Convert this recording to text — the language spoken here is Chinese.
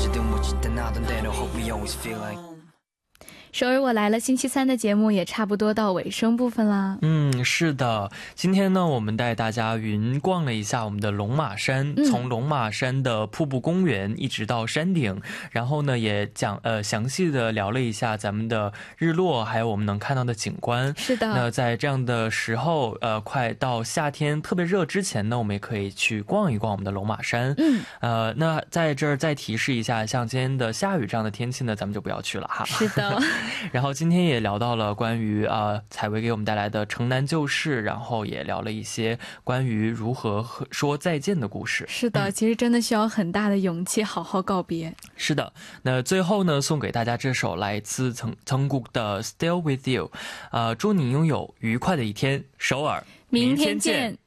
首尔我来了星期三的节目也差不多到尾声部分啦。 是的，今天呢我们带大家云逛了一下我们的龙马山，从龙马山的瀑布公园一直到山顶，然后呢也详细的聊了一下咱们的日落还有我们能看到的景观。 是的， 那在这样的时候快到夏天特别热之前呢，我们也可以去逛一逛我们的龙马山。那在这儿再提示一下，像今天的下雨这样的天气呢，咱们就不要去了哈。 是的然后今天也聊到了关于采薇给我们带来的城南旧事，然后也聊了一些关于如何说再见的故事。 是的，其实真的需要很大的勇气好好告别。 是的，那最后呢送给大家这首来自曾谷的 Still With You， 祝你拥有愉快的一天，首尔， 明天见。